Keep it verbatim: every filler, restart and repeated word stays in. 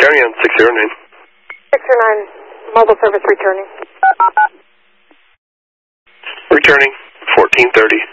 Carry on, six zero nine. six zero nine, mobile service returning. Returning, fourteen thirty.